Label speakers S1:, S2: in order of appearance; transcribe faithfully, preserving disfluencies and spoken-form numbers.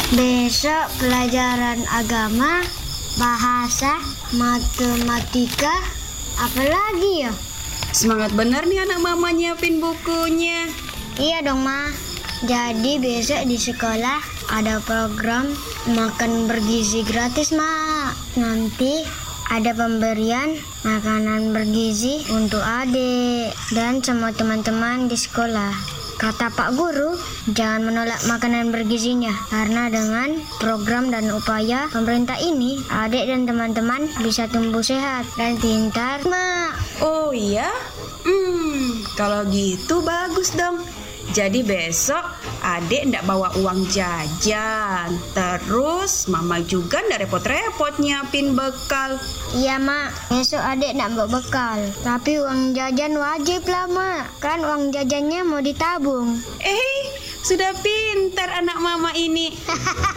S1: Besok pelajaran agama, bahasa, matematika, apa lagi ya?
S2: Semangat bener nih anak mama nyiapin bukunya.
S1: Iya dong, Ma. Jadi besok di sekolah ada program makan bergizi gratis, Ma. Nanti ada pemberian makanan bergizi untuk adik dan semua teman-teman di sekolah. Kata Pak Guru, jangan menolak makanan bergizinya, karena dengan program dan upaya pemerintah ini, adik dan teman-teman bisa tumbuh sehat dan pintar, Mak.
S2: Oh iya? Hmm, kalau gitu bagus dong. Jadi besok adik ndak bawa uang jajan. Terus mama juga ndak repot-repot nyiapin bekal.
S1: Iya, Mak. Besok adik nak bawa bekal. Tapi uang jajan wajib lah, Mak. Kan uang jajannya mau ditabung.
S2: Eh, sudah pintar anak mama ini.